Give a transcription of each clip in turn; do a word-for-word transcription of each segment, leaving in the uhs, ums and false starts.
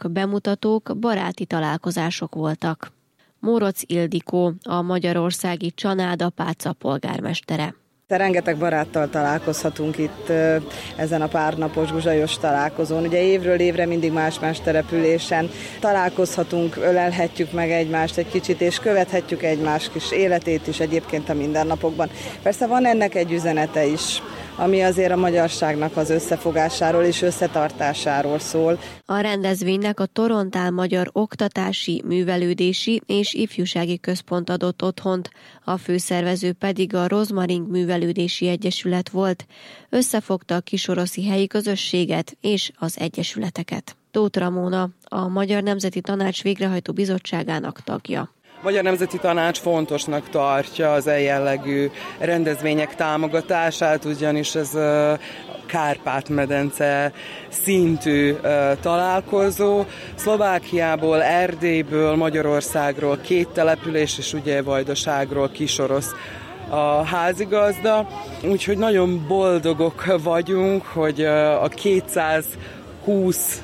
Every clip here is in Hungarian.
bemutatók, baráti találkozások voltak. Mórocz Ildikó, a magyarországi Csanád-Apáca polgármestere. De rengeteg baráttal találkozhatunk itt ezen a párnapos guzsajos találkozón. Ugye évről évre mindig más-más településen találkozhatunk, ölelhetjük meg egymást egy kicsit, és követhetjük egymás kis életét is egyébként a mindennapokban. Persze van ennek egy üzenete is, ami azért a magyarságnak az összefogásáról és összetartásáról szól. A rendezvénynek a Torontál Magyar Oktatási, Művelődési és Ifjúsági Központ adott otthont, a főszervező pedig a Rozmaring Művelődési Egyesület volt. Összefogta a kisoroszi helyi közösséget és az egyesületeket. Tóth Ramóna, a Magyar Nemzeti Tanács végrehajtó bizottságának tagja. A Magyar Nemzeti Tanács fontosnak tartja az e jellegű rendezvények támogatását, ugyanis ez a Kárpát-medence szintű találkozó. Szlovákiából, Erdélyből, Magyarországról két település, és ugye Vajdaságról Kisorosz a házigazda. Úgyhogy nagyon boldogok vagyunk, hogy a kétszázhúsz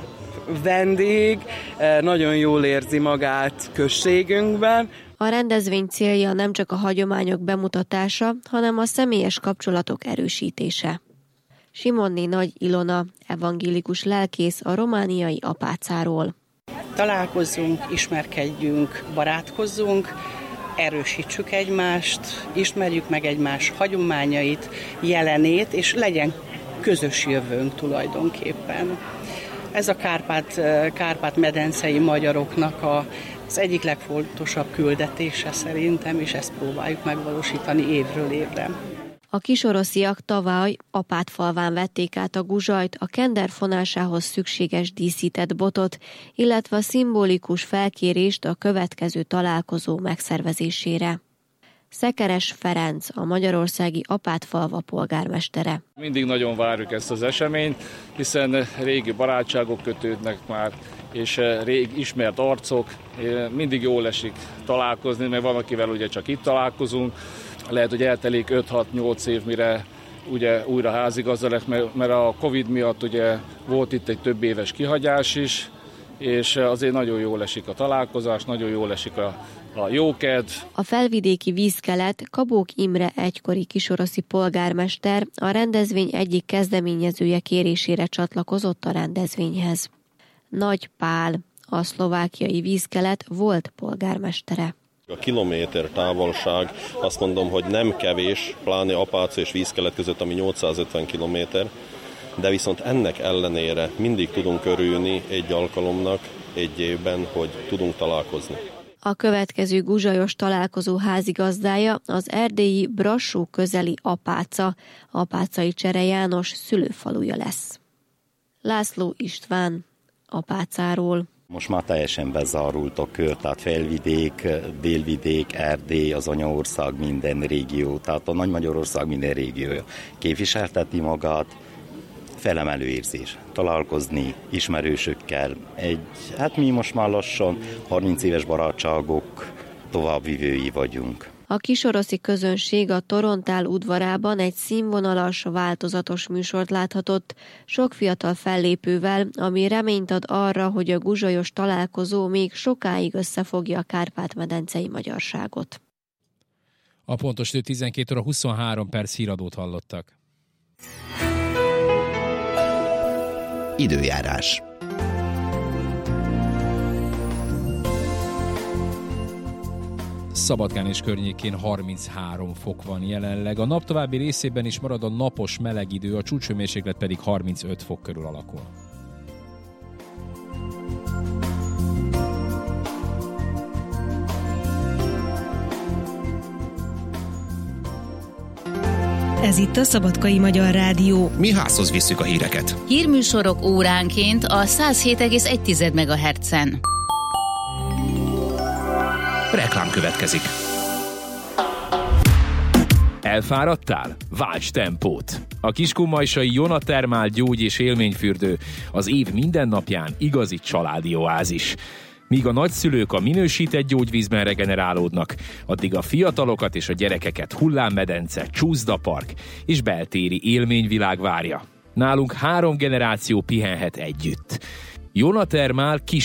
vendég nagyon jól érzi magát községünkben. A rendezvény célja nem csak a hagyományok bemutatása, hanem a személyes kapcsolatok erősítése. Simonné Nagy Ilona, evangélikus lelkész a romániai Apácáról. Találkozzunk, ismerkedjünk, barátkozzunk, erősítsük egymást, ismerjük meg egymás hagyományait, jelenét, és legyen közös jövőnk tulajdonképpen. Ez a Kárpát, Kárpát-medencei magyaroknak a, az egyik legfontosabb küldetése szerintem, és ezt próbáljuk megvalósítani évről évre. A kisorosziak tavaly Apátfalván vették át a guzsajt, a kender fonásához szükséges díszített botot, illetve a szimbolikus felkérést a következő találkozó megszervezésére. Szekeres Ferenc, a magyarországi Apátfalva polgármestere. Mindig nagyon várjuk ezt az eseményt, hiszen régi barátságok kötődnek már, és rég ismert arcok, mindig jól esik találkozni, mert van, akivel ugye csak itt találkozunk. Lehet, hogy eltelik öt-hat-nyolc év, mire ugye újra házigazda lett, mert a Covid miatt ugye volt itt egy több éves kihagyás is, és azért nagyon jól esik a találkozás, nagyon jól esik a, a jókedv. A felvidéki vízkelet Kabók Imre egykori kisoroszi polgármester a rendezvény egyik kezdeményezője kérésére csatlakozott a rendezvényhez. Nagy Pál, a szlovákiai vízkelet volt polgármestere. A kilométer távolság, azt mondom, hogy nem kevés, pláne Apáca és Vízkelet között, ami nyolcszázötven kilométer, de viszont ennek ellenére mindig tudunk örülni egy alkalomnak, egy évben, hogy tudunk találkozni. A következő guzsajos találkozó házigazdája az erdélyi Brassó közeli Apáca, Apácai Csere János szülőfaluja lesz. László István, Apácáról. Most már teljesen bezárult a kör, tehát Felvidék, Délvidék, Erdély, az anyaország minden régió, tehát a Nagy Magyarország minden régiója képviselteti magát, felemelő érzés. Találkozni ismerősökkel, egy, hát mi most már lassan harminc éves barátságok továbbvivői vagyunk. A kisoroszi közönség a Torontál udvarában egy színvonalas, változatos műsort láthatott, sok fiatal fellépővel, ami reményt ad arra, hogy a guzsajos találkozó még sokáig összefogja a Kárpát-medencei magyarságot. A pontos idő tizenkét óra huszonhárom perc, híradót hallottak. Időjárás. Szabadkán és környékén harminchárom fok van jelenleg. A nap további részében is marad a napos meleg idő, a csúcshőmérséklet pedig harmincöt fok körül alakul. Ez itt a Szabadkai Magyar Rádió. Mi házhoz visszük a híreket. Hírműsorok óránként a száz hét egész egy megahertzen. Reklám következik. Elfáradtál? Válts tempót! A kiskunmajsai Jona Termál gyógy- és élményfürdő az év minden napján igazi családi oázis. Míg a nagyszülők a minősített gyógyvízben regenerálódnak, addig a fiatalokat és a gyerekeket hullámmedence, csúszdapark és beltéri élményvilág várja. Nálunk három generáció pihenhet együtt. Jona Termál kis